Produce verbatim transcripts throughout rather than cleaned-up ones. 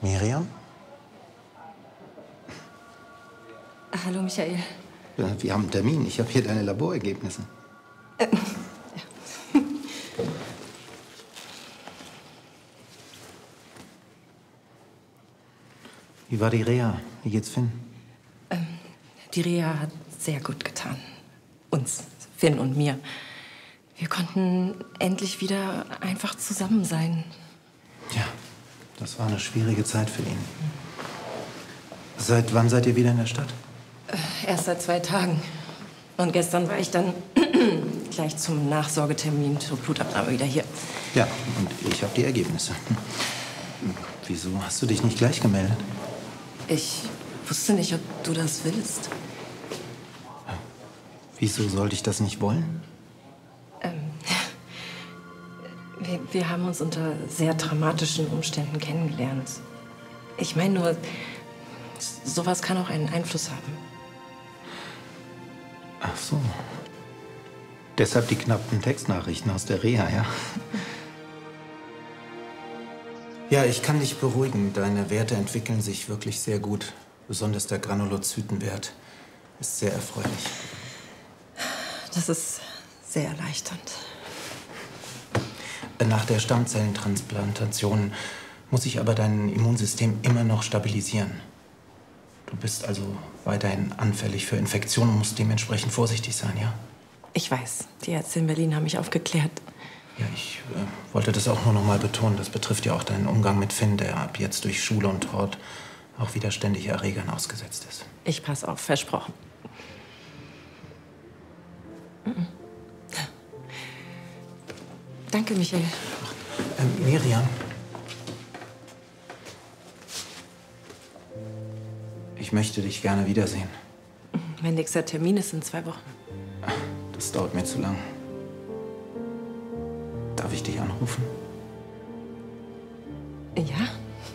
Miriam? Hallo, Michael. Ja, wir haben einen Termin. Ich habe hier deine Laborergebnisse. Äh, ja. Wie war die Reha? Wie geht's Finn? Ähm, die Reha hat sehr gut getan. Uns, Finn und mir. Wir konnten endlich wieder einfach zusammen sein. Ja, das war eine schwierige Zeit für ihn. Seit wann seid ihr wieder in der Stadt? Äh, erst seit zwei Tagen. Und gestern war ich dann gleich zum Nachsorgetermin zur Blutabnahme wieder hier. Ja, und ich habe die Ergebnisse. Wieso hast du dich nicht gleich gemeldet? Ich wusste nicht, ob du das willst. Wieso sollte ich das nicht wollen? Ähm, wir, wir haben uns unter sehr dramatischen Umständen kennengelernt. Ich meine nur, sowas kann auch einen Einfluss haben. Ach so. Deshalb die knappen Textnachrichten aus der Reha, ja? Ja, ich kann dich beruhigen. Deine Werte entwickeln sich wirklich sehr gut. Besonders der Granulozytenwert ist sehr erfreulich. Das ist sehr erleichternd. Nach der Stammzellentransplantation muss ich aber dein Immunsystem immer noch stabilisieren. Du bist also weiterhin anfällig für Infektionen und musst dementsprechend vorsichtig sein, ja? Ich weiß. Die Ärzte in Berlin haben mich aufgeklärt. Ja, ich äh, wollte das auch nur noch mal betonen. Das betrifft ja auch deinen Umgang mit Finn, der ab jetzt durch Schule und Hort auch wieder ständig Erregern ausgesetzt ist. Ich pass auf, versprochen. Mhm. Danke, Michael. Ähm, Miriam. Ich möchte dich gerne wiedersehen. Mein nächster Termin ist in zwei Wochen. Das dauert mir zu lang. Darf ich dich anrufen? Ja.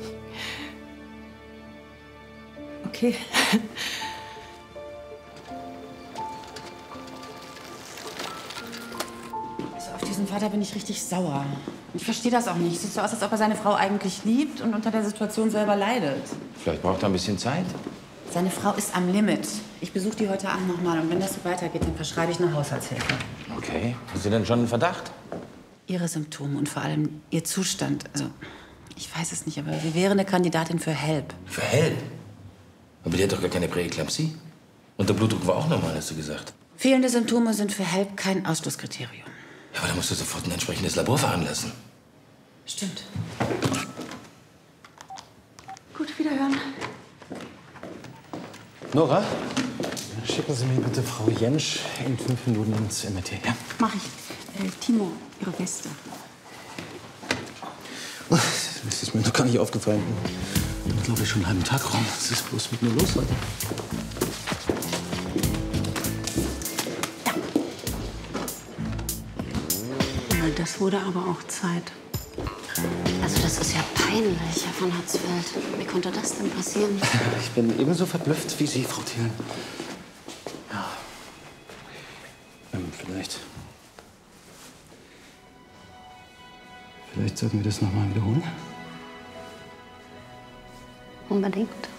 Okay. Also auf diesen Vater bin ich richtig sauer. Ich verstehe das auch nicht. Es sieht so aus, als ob er seine Frau eigentlich liebt und unter der Situation selber leidet. Vielleicht braucht er ein bisschen Zeit. Seine Frau ist am Limit. Ich besuche die heute Abend noch mal. Und wenn das so weitergeht, dann verschreibe ich eine Haushaltshilfe. Okay. Hast du denn schon einen Verdacht? Ihre Symptome und vor allem Ihr Zustand. Also, ich weiß es nicht, aber sie wäre eine Kandidatin für HELP. Für HELP? Aber die hat doch gar keine Präeklampsie. Und der Blutdruck war auch normal, hast du gesagt. Fehlende Symptome sind für HELP kein Ausschlusskriterium. Ja, aber da musst du sofort ein entsprechendes Labor veranlassen. Stimmt. Gut, wiederhören. Nora, schicken Sie mir bitte Frau Jentsch in fünf Minuten ins M R T, ja? Mach ich. Äh, Timo, Ihre Weste. Das ist mir noch gar nicht aufgefallen. Ich bin, glaube ich, schon einen halben Tag rum. Was ist bloß mit mir los heute? Na, das wurde aber auch Zeit. Also das ist ja peinlich, Herr von Hatzfeld. Wie konnte das denn passieren? Ich bin ebenso verblüfft wie Sie, Frau Thiel. Ja. Ähm, vielleicht. Vielleicht sollten wir das noch mal wiederholen. Unbedingt.